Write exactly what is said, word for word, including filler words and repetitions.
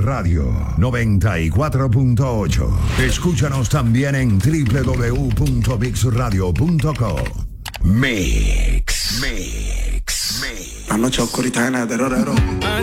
Radio noventa y cuatro punto ocho. Escúchanos también en doble u doble u doble u punto mix radio punto com. Mix. Mix. Mix. La noche oscurita llena de terror.